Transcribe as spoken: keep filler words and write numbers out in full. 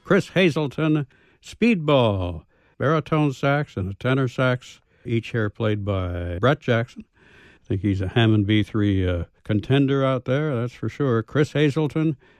Chris Hazelton, Speedball, baritone sax and a tenor sax, each here played by Brett Jackson. I think he's a Hammond B three uh, contender out there, that's for sure. Chris Hazelton